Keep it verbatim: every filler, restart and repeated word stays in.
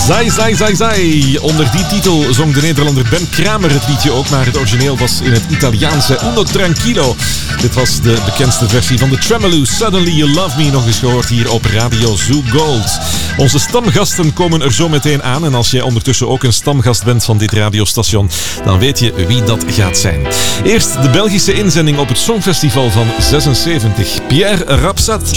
Zai, zai, zai, zai. Onder die titel zong de Nederlander Ben Kramer het liedje ook, maar het origineel was in het Italiaanse Uno Tranquilo. Dit was de bekendste versie van de Tremolo. Suddenly You Love Me, nog eens gehoord hier op Radio Zoo Gold. Onze stamgasten komen er zo meteen aan en als jij ondertussen ook een stamgast bent van dit radiostation, dan weet je wie dat gaat zijn. Eerst de Belgische inzending op het Songfestival van zesenzeventig. Pierre Rapsat.